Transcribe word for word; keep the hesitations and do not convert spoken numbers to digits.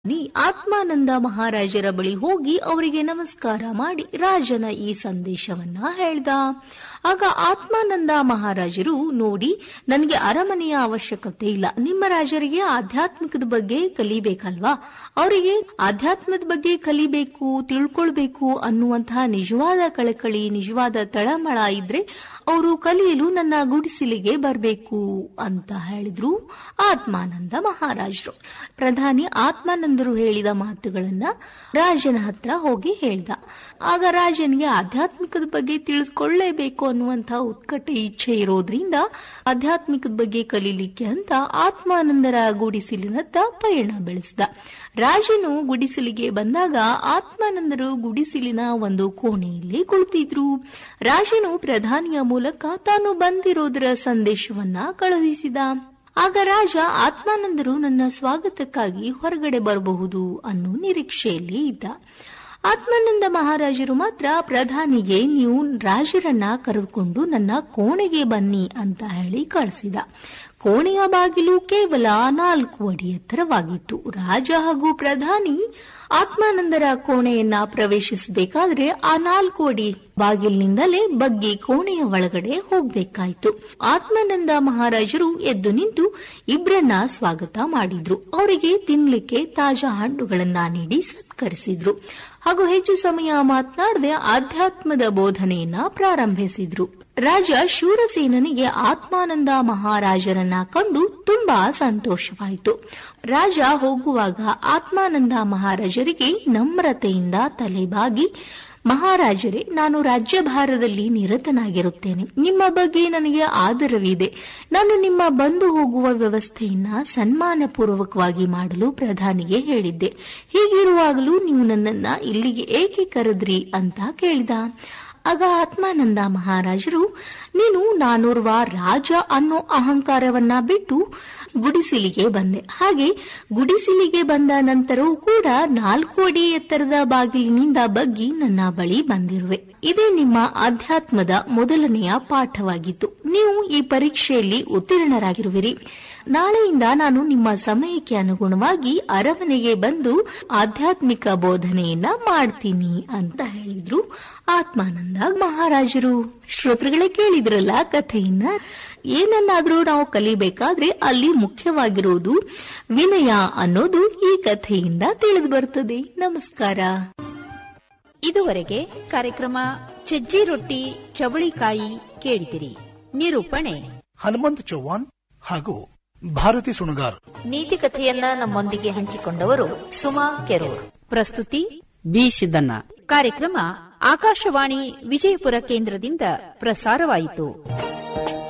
ಆತ್ಮಾನಂದ ಮಹಾರಾಜರ ಬಳಿ ಹೋಗಿ ಅವರಿಗೆ ನಮಸ್ಕಾರ ಮಾಡಿ ರಾಜನ ಈ ಸಂದೇಶವನ್ನ ಹೇಳ್ದ. ಆಗ ಆತ್ಮಾನಂದ ಮಹಾರಾಜರು, ನೋಡಿ, ನನಗೆ ಅರಮನೆಯ ಅವಶ್ಯಕತೆ ಇಲ್ಲ. ನಿಮ್ಮ ರಾಜರಿಗೆ ಆಧ್ಯಾತ್ಮಿಕದ ಬಗ್ಗೆ ಕಲಿಬೇಕಲ್ವಾ? ಅವರಿಗೆ ಆಧ್ಯಾತ್ಮದ ಬಗ್ಗೆ ಕಲಿಬೇಕು, ತಿಳ್ಕೊಳ್ಬೇಕು ಅನ್ನುವಂತಹ ನಿಜವಾದ ಕಳಕಳಿ, ನಿಜವಾದ ತಳಮಳ ಇದ್ರೆ ಅವರು ಕಲಿಯಲು ನನ್ನ ಗುಡಿಸಿಲಿಗೆ ಬರಬೇಕು ಅಂತ ಹೇಳಿದ್ರು ಆತ್ಮಾನಂದ ಮಹಾರಾಜರು. ಪ್ರಧಾನಿ ಆತ್ಮಾನಂದರು ಹೇಳಿದ ಮಾತುಗಳನ್ನ ರಾಜನ ಹತ್ರ ಹೋಗಿ ಹೇಳ್ದ. ಆಗ ರಾಜನಿಗೆ ಆಧ್ಯಾತ್ಮಿಕದ ಬಗ್ಗೆ ತಿಳಿದುಕೊಳ್ಳಲೇಬೇಕು ಅನ್ನುವಂತಹ ಉತ್ಕಟ ಇಚ್ಛೆ ಇರೋದ್ರಿಂದ ಆಧ್ಯಾತ್ಮಿಕದ ಬಗ್ಗೆ ಕಲೀಲಿಕ್ಕೆ ಅಂತ ಆತ್ಮಾನಂದರ ಗುಡಿಸಿಲಿನತ್ತ ಪಯಣ ಬೆಳೆಸಿದ. ರಾಜನು ಗುಡಿಸಿಲಿಗೆ ಬಂದಾಗ ಆತ್ಮಾನಂದರು ಗುಡಿಸಿಲಿನ ಒಂದು ಕೋಣೆಯಲ್ಲಿ ಕುಳಿತಿದ್ರು. ರಾಜನು ಪ್ರಧಾನಿಯ ಮೂಲಕ ತಾನು ಬಂದಿರೋದರ ಸಂದೇಶವನ್ನ ಕಳುಹಿಸಿದ. ಆಗ ರಾಜ, ಆತ್ಮಾನಂದರು ನನ್ನ ಸ್ವಾಗತಕ್ಕಾಗಿ ಹೊರಗಡೆ ಬರಬಹುದು ಅನ್ನೋ ನಿರೀಕ್ಷೆಯಲ್ಲಿ ಇದ್ದ. ಆತ್ಮಾನಂದ ಮಹಾರಾಜರು ಮಾತ್ರ ಪ್ರಧಾನಿಗೆ, ನೀವು ರಾಜರನ್ನ ಕರೆದುಕೊಂಡು ನನ್ನ ಕೋಣೆಗೆ ಬನ್ನಿ ಅಂತ ಹೇಳಿ ಕಳಿಸಿದ. ಕೋಣೆಯ ಬಾಗಿಲು ಕೇವಲ ನಾಲ್ಕು ಅಡಿ ಎತ್ತರವಾಗಿತ್ತು. ರಾಜ ಹಾಗೂ ಪ್ರಧಾನಿ ಆತ್ಮಾನಂದರ ಕೋಣೆಯನ್ನ ಪ್ರವೇಶಿಸಬೇಕಾದ್ರೆ ಆ ನಾಲ್ಕು ಅಡಿ ಬಾಗಿಲಿನಿಂದಲೇ ಬಗ್ಗಿ ಕೋಣೆಯ ಒಳಗಡೆ ಹೋಗ್ಬೇಕಾಯ್ತು. ಆತ್ಮಾನಂದ ಮಹಾರಾಜರು ಎದ್ದು ನಿಂತು ಇಬ್ರನ್ನ ಸ್ವಾಗತ ಮಾಡಿದ್ರು. ಅವರಿಗೆ ತಿನ್ಲಿಕ್ಕೆ ತಾಜಾ ಹಣ್ಣುಗಳನ್ನ ನೀಡಿ ಸತ್ಕರಿಸಿದ್ರು ಹಾಗೂ ಹೆಚ್ಚು ಸಮಯ ಮಾತನಾಡದೆ ಆಧ್ಯಾತ್ಮದ ಬೋಧನೆಯನ್ನ ಪ್ರಾರಂಭಿಸಿದ್ರು. ರಾಜ ಶೂರಸೇನನಿಗೆ ಆತ್ಮಾನಂದ ಮಹಾರಾಜರನ್ನ ಕಂಡು ತುಂಬಾ ಸಂತೋಷವಾಯಿತು. ರಾಜ ಹೋಗುವಾಗ ಆತ್ಮಾನಂದ ಮಹಾರಾಜರಿಗೆ ನಮ್ರತೆಯಿಂದ ತಲೆಬಾಗಿ, ಮಹಾರಾಜರೇ, ನಾನು ರಾಜ್ಯಭಾರದಲ್ಲಿ ನಿರತನಾಗಿರುತ್ತೇನೆ. ನಿಮ್ಮ ಬಗ್ಗೆ ನನಗೆ ಆದರವಿದೆ. ನಾನು ನಿಮ್ಮ ಬಂದು ಹೋಗುವ ವ್ಯವಸ್ಥೆಯನ್ನ ಸನ್ಮಾನಪೂರ್ವಕವಾಗಿ ಮಾಡಲು ಪ್ರಧಾನಿಗೆ ಹೇಳಿದ್ದೆ. ಹೀಗಿರುವಾಗಲೂ ನೀವು ನನ್ನನ್ನ ಇಲ್ಲಿಗೆ ಏಕೆ ಕರೆದ್ರಿ ಅಂತ ಕೇಳಿದ. ಆಗ ಆತ್ಮಾನಂದ ಮಹಾರಾಜರು, ನೀನು ನಾನೋರ್ವ ರಾಜ ಅನ್ನೋ ಅಹಂಕಾರವನ್ನ ಬಿಟ್ಟು ಗುಡಿಸಿಲಿಗೆ ಬಂದೆ. ಹಾಗೆ ಗುಡಿಸಿಲಿಗೆ ಬಂದ ನಂತರವೂ ಕೂಡ ನಾಲ್ಕು ಅಡಿ ಎತ್ತರದ ಬಾಗಿಲಿನಿಂದ ಬಗ್ಗಿ ನನ್ನ ಬಳಿ ಬಂದಿರುವೆ. ಇದೇ ನಿಮ್ಮ ಅಧ್ಯಾತ್ಮದ ಮೊದಲನೆಯ ಪಾಠವಾಗಿತ್ತು. ನೀವು ಈ ಪರೀಕ್ಷೆಯಲ್ಲಿ ಉತ್ತೀರ್ಣರಾಗಿರುವಿರಿ. ನಾಳೆಯಿಂದ ನಾನು ನಿಮ್ಮ ಸಮಯಕ್ಕೆ ಅನುಗುಣವಾಗಿ ಅರಮನೆಗೆ ಬಂದು ಆಧ್ಯಾತ್ಮಿಕ ಬೋಧನೆಯನ್ನ ಮಾಡ್ತೀನಿ ಅಂತ ಹೇಳಿದ್ರು ಆತ್ಮಾನಂದ ಮಹಾರಾಜರು. ಶ್ರೋತೃಗಳೇ, ಕೇಳಿದ್ರಲ್ಲ ಕಥೆಯನ್ನ. ಏನನ್ನಾದ್ರೂ ನಾವು ಕಲಿಬೇಕಾದ್ರೆ ಅಲ್ಲಿ ಮುಖ್ಯವಾಗಿರೋದು ವಿನಯ ಅನ್ನೋದು ಈ ಕಥೆಯಿಂದ ತಿಳಿದು ಬರುತ್ತದೆ. ನಮಸ್ಕಾರ. ಇದುವರೆಗೆ ಕಾರ್ಯಕ್ರಮ ಸಜ್ಜಿ ರೊಟ್ಟಿ ಚವಳಿಕಾಯಿ ಕೇಳಿದಿರಿ. ನಿರೂಪಣೆ ಹನುಮಂತ್ ಚೌಹಾಣ್ ಹಾಗೂ ಭಾರತಿ ಸುಣಗಾರ್. ನೀತಿ ಕಥೆಯನ್ನ ನಮ್ಮೊಂದಿಗೆ ಹಂಚಿಕೊಂಡವರು ಸುಮಾ ಕೆರೂರ್. ಪ್ರಸ್ತುತಿ ಬಿ ಸಿದ್ದಣ್ಣ. ಕಾರ್ಯಕ್ರಮ ಆಕಾಶವಾಣಿ ವಿಜಯಪುರ ಕೇಂದ್ರದಿಂದ ಪ್ರಸಾರವಾಯಿತು.